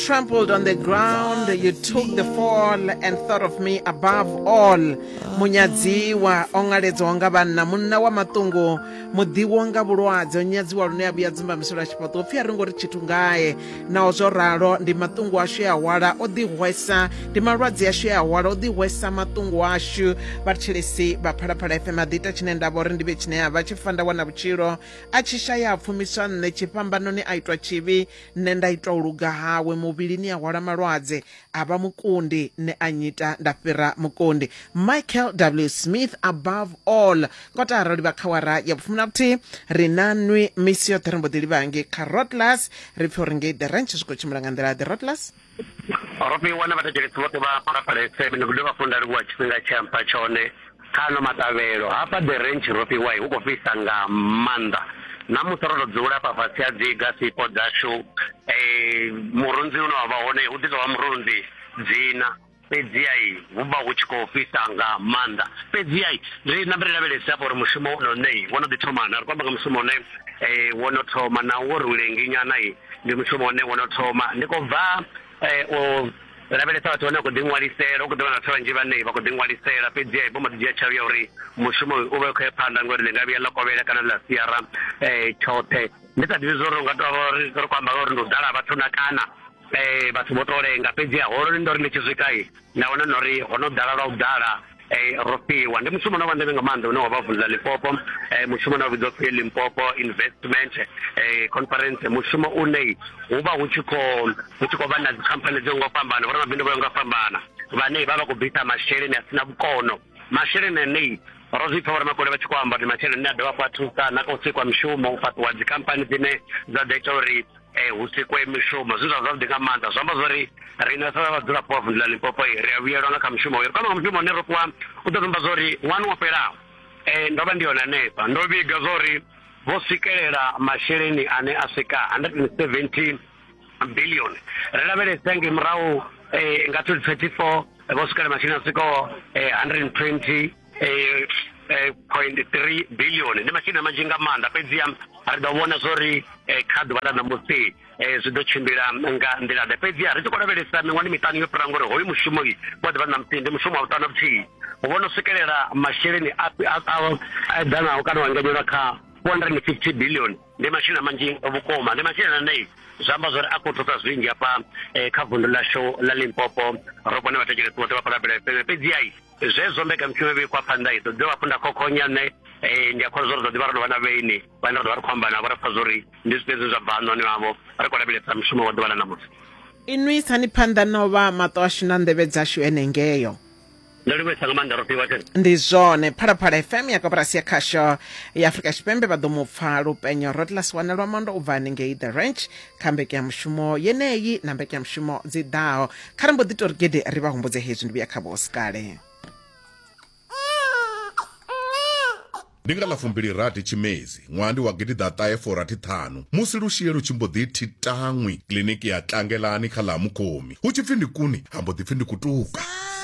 trampled on the ground, you took the fall and thought of me above all. Munyadziwa ongaledzo nga banna munna wa matungo mudiwo nga bulwadze onyadziwa lune abuya dzimba misolo chipoto pfi ari ngori chithu ngaye nawo zwo ralo ndi matungo ashu ya wala odihwesa ndi malwadze ashu ya wala odihwesa matungo ashu batshilisi baphalaphala FM adita chine ndabo ri ndibe chine ava chifanda wana butshilo achisha ya pfumiswa nne chipambano ni aitwa chivi nne ndaitwa uluga hawe muvhilini ya wala malwadze ava mukundi ne anyita ndafira mukundi. Michael W. Smith above all kotara liba khawara ya pfumna kuti rinanwi misio terembo dilibange Carotlas referring the ranch skochimulangandira the Rotlas Ropi wana batajiri tuwote ba parapare sebe nukuduka funda luwa chifinga champa chone kano matavero hapa the ranch ropi wai uko fisa nga manda namu sororo dzura pa fasia dziga sipo dashu murunzi uno wabaone udika wa murunzi zina pedziai vuba uchiko fisa nga manda pedziai re nambere labele sapo mushumo no nei one of the tomana kwamba mushumo ne wono toma na worulenginya nai ndi mushumo ne wono toma ndiko va o labele sapo tona ko dingwalisera ko dona twa njiba nei ba ko dingwalisera pedziai bomba dijia chawi ori mushumo ube ko panda ngore ngabi la ko bela kana la siara chote ndita divizoro ngatwa ri kwamba ori ndo dala batuna kana batho botolenga pedzia horo ndori lechizikai naona nori hono dala udala ropi wande mushumo na wande ngamanda no wabavula Limpopo mushumo na vidofi Limpopo investment conference mushumo unei uba uchiko bana company zongo pambana bora mabindo bonga pambana bane baba kubita mashere na sina bukono mashere nei rozi kwa makole bachikwamba ni mashere na dawa kwa tuka na kwa mshumo upatu wa company zine za dectori usikwe mishumo zizo za ndikamanda zomba zori rina sala dura pofu la Limpopo reawia ranga kamshumo kama mshumo nero kwa utazomba zori wanu wapera ndoba ndio na nepa ndobi gazori vosikelera mashirini ane asika 170 billion rela vele sengi mrau ngatu 34 vosikele mashini asiko 120 0.3 billion ni mashina majinga manda pedzia aridawona zori khadu bada na musi zido chimbira nga ndila de pedzia ritokona vele sami ngoni mitani yoprango hoyi mushumo yi bada bana mtinde mushumo utana bthi ubona sikelera mashirini dana ukana wanganyora kha 150 billion ndi mashina manji obukoma ndi mashina nei zamba zori akutota zwingi hapa khavundo la show la Limpopo robone batajire tuwote bapala pedzia zezo mbeka mkiwe kwa panda ito dewa punda kokonya ne ndia kwa zoro za bana veini bana ndo kwamba na bara fazori ndisipezo za bano ni wabo ariko labile tamshumo wa dwala namusi inwi sani panda nova matwashina ndebe zashu enengeyo ndaliwe sangamanda ropi wate ndizone phala FM yakobrasia khasho ya Afrika Chipembe badomo pfalo penyo Rotlas wana lwamondo uvanenge the ranch kambeke ya mshumo yeneyi nambeke ya mshumo zidao karambo ditorgede riba humboze hezu ndibi yakhaboskale Ndinga la fumbili rati chimezi mwandi wa gidi data efo rati thanu musi lushiyelu chimbodi titangwi kliniki ya tlangelani khala mukomi uchipfindi kuni hambo dipfindi kutuka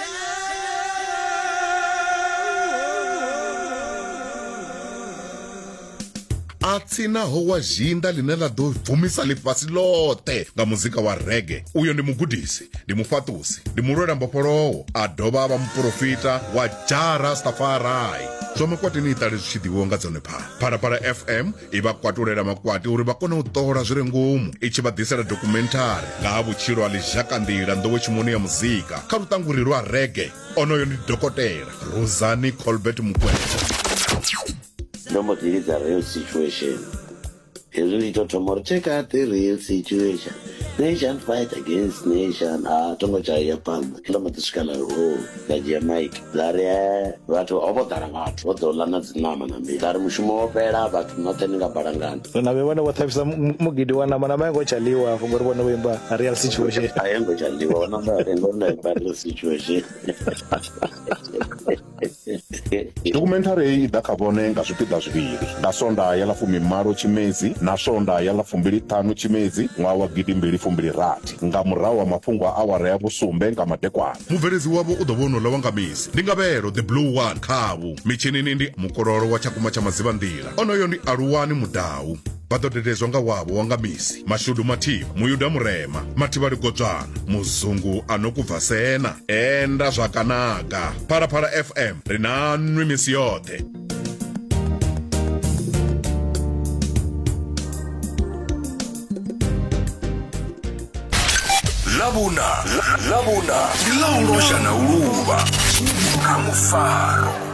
atsina howa jinda linela do vumisa lifasi lote nga muzika wa reggae uyo ndi mugudisi ndi mufatusi ndi murwera mbopolowo adoba aba mprofita wa Jara Stafari zomwe kwatini itali zvichidiwo nga dzone para FM iba kwatulera makwati uri bakona utora zvire ngumu ichibadisira dokumentari nga abuchiro alizhakandira ndowe chimoni ya muzika karutangurirwa reggae onoyo ndi dokotera Rosani Colbert Mukwete. Nobody is a real situation. Usually tomorrow check out the real situation. Nation fight against nation. Tongo chaya pamba. Kilometer skala road. La Jamaica. Lare watu obotara watu. Watu lana zinama na mbi. Lare mushumo opera watu noteninga barangana. Na wewana watafisa mugidi wana manamayengo chaliwa. Fungori wana wimba a real situation. Ayengo chaliwa. Wanamba real situation. Dokumentari idakabone nga zvipida zviviri ndasonda yala fumi maro chimezi nasonda yala fumbili tanu chimezi mwawa gidi mbili fumbili rati nga murawa mafungwa awara ya busumbe nga matekwana mubverezi wavo udovono lawa nga misi ndingavero the blue one khavu michini nindi mukororo wa chakuma cha maziva ndila onoyo ndi aluwani mudawu vha ḓo dedezwa nga wavho wanga misi Mashudu Mathivha, Muyuda Murema, Mathivhali Gotswana, Muzungu Anokubva Sena, enda zvakanaka. Phalaphala FM ri nanwi misi yoṱhe. Labuna, ndi ḽa u losha na u luvha kha Mufaro.